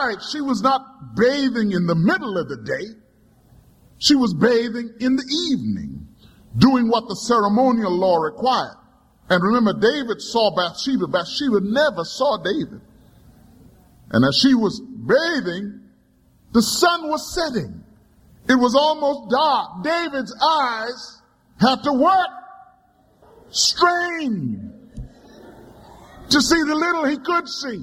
night, she was not bathing in the middle of the day. She was bathing in the evening, doing what the ceremonial law required. And remember, David saw Bathsheba. Bathsheba never saw David. And as she was bathing, the sun was setting. It was almost dark. David's eyes had to work, strain, to see the little he could see.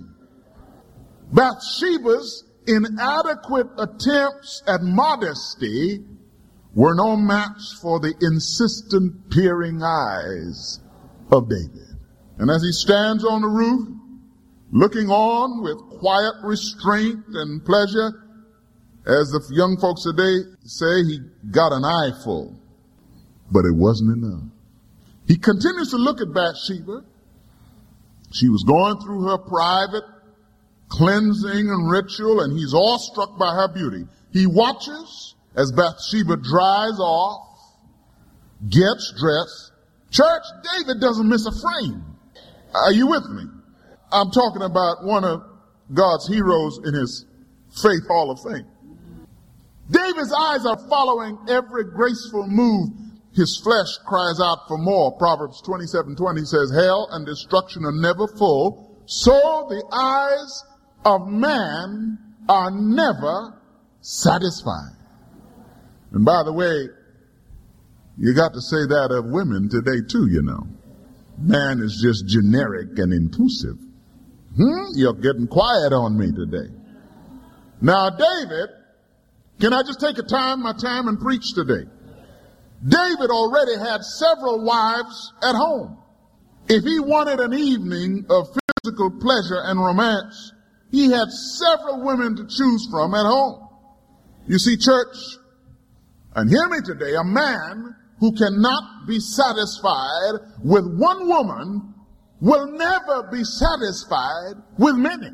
Bathsheba's inadequate attempts at modesty were no match for the insistent peering eyes of David. And as he stands on the roof, looking on with quiet restraint and pleasure, as the young folks today say, he got an eyeful, but it wasn't enough. He continues to look at Bathsheba. She was going through her private cleansing and ritual, and he's awestruck by her beauty. He watches as Bathsheba dries off, gets dressed. Church, David doesn't miss a frame. Are you with me? I'm talking about one of God's heroes in his Faith Hall of Fame. David's eyes are following every graceful move. His flesh cries out for more. Proverbs 27:20 says, hell and destruction are never full, so the eyes of man are never satisfied. And by the way, you got to say that of women today too, you know. Man is just generic and inclusive. You're getting quiet on me today. Now, David, can I just take my time and preach today? David already had several wives at home. If he wanted an evening of physical pleasure and romance, he had several women to choose from at home. You see, church, and hear me today, a man who cannot be satisfied with one woman will never be satisfied with many.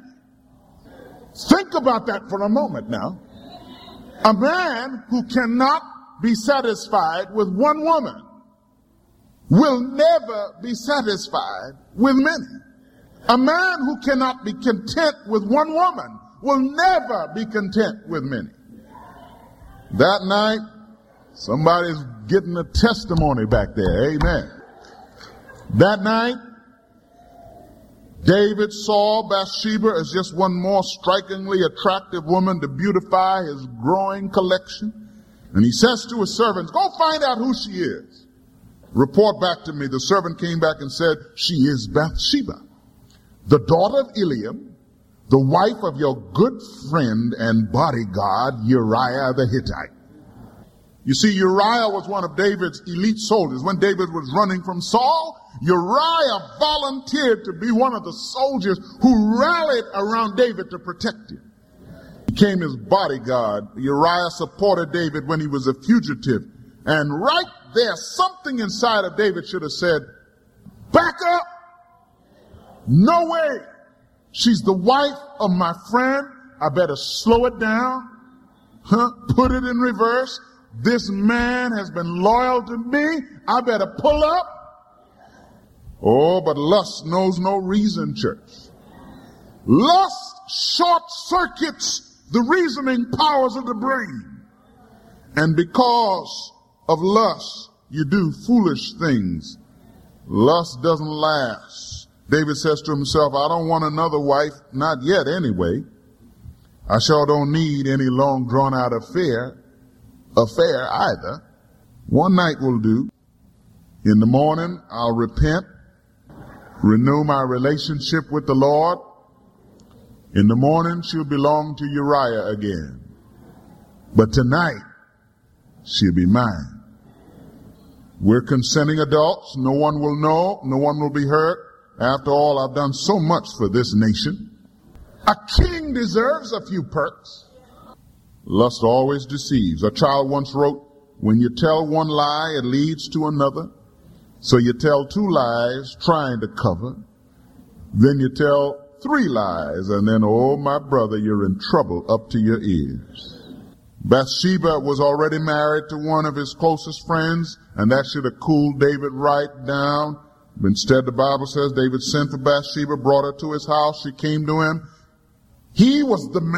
Think about that for a moment now. A man who cannot be satisfied with one woman will never be satisfied with many. A man who cannot be content with one woman will never be content with many. That night, somebody's getting a testimony back there. Amen. That night, David saw Bathsheba as just one more strikingly attractive woman to beautify his growing collection. And he says to his servants, go find out who she is. Report back to me. The servant came back and said, she is Bathsheba, the daughter of Eliam, the wife of your good friend and bodyguard Uriah the Hittite. You see, Uriah was one of David's elite soldiers. When David was running from Saul, Uriah volunteered to be one of the soldiers who rallied around David to protect him. He became his bodyguard. Uriah supported David when he was a fugitive. And right there, something inside of David should have said, back up. No way. She's the wife of my friend. I better slow it down. Put it in reverse. This man has been loyal to me. I better pull up. Oh, but lust knows no reason, church. Lust short circuits the reasoning powers of the brain. And because of lust, you do foolish things. Lust doesn't last. David says to himself, I don't want another wife, not yet anyway. I sure don't need any long drawn out affair either. One night will do. In the morning, I'll repent, renew my relationship with the Lord. In the morning, she'll belong to Uriah again. But tonight, she'll be mine. We're consenting adults. No one will know. No one will be hurt. After all, I've done so much for this nation. A king deserves a few perks. Lust always deceives. A child once wrote, when you tell one lie, it leads to another. So you tell 2 lies trying to cover. Then you tell 3 lies, and then, oh, my brother, you're in trouble up to your ears. Bathsheba was already married to one of his closest friends, and that should have cooled David right down. Instead, the Bible says David sent for Bathsheba, brought her to his house. She came to him. He was the man